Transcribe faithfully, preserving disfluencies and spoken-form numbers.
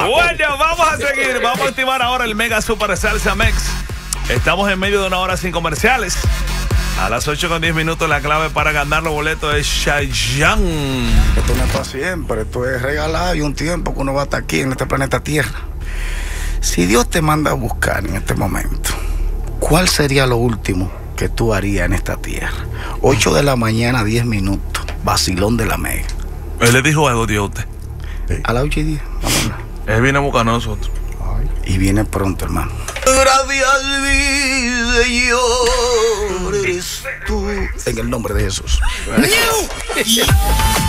Bueno, vamos a seguir. Vamos a activar ahora el Mega Super Salsa Mex. Estamos en medio de una hora sin comerciales. A las ocho con diez minutos la clave para ganar los boletos es Chayanne. Esto no es para siempre, esto es regalado y un tiempo que uno va a estar aquí en este planeta Tierra. Si Dios te manda a buscar en este momento, ¿cuál sería lo último que tú harías en esta tierra? ocho de la mañana, diez minutos, vacilón de la Mega. Él le dijo algo, Dios, usted. A las ocho y diez, vámonos. Él viene a buscar a nosotros. Y viene pronto, hermano. Gracias, mi Señor, eres tú. En el nombre de Jesús.